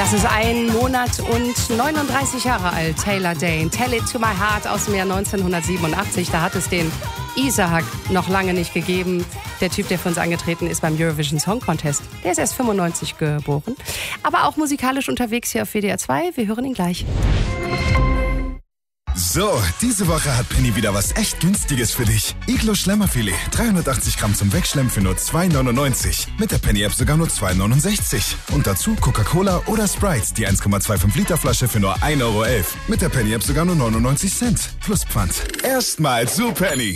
Das ist 1 Monat und 39 Jahre alt. Taylor Dayne, Tell It To My Heart aus dem Jahr 1987. Da hat es den Isaac noch lange nicht gegeben. Der Typ, der für uns angetreten ist beim Eurovision Song Contest. Der ist erst 95 geboren. Aber auch musikalisch unterwegs hier auf WDR 2. Wir hören ihn gleich. So, diese Woche hat Penny wieder was echt Günstiges für dich. Iglo Schlemmerfilet, 380 Gramm zum Wegschlemmen für nur 2,99. Mit der Penny-App sogar nur 2,69. Und dazu Coca-Cola oder Sprite, die 1,25 Liter Flasche für nur 1,11 €. Mit der Penny-App sogar nur 99 Cent. Plus Pfand. Erstmal zu Penny.